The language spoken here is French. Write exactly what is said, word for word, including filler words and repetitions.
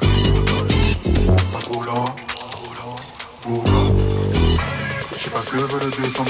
Pas trop là, trop là, pourquoi? Je sais pas ce que veut le destin,